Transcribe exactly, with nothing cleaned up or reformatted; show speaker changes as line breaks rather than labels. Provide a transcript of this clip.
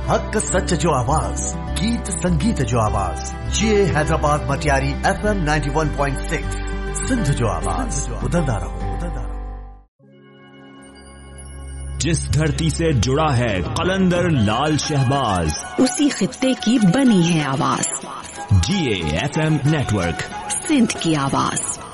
हक सच जो आवाज, गीत संगीत जो आवाज, ये Hyderabad Matiari F M ninety one point six Sindh जो आवाज, उधरदा रहो।
जिस धरती से जुड़ा है कलंदर लाल शहबाज,
उसी खित्ते की बनी है आवाज।
जी A F M network,
Sindh की आवाज।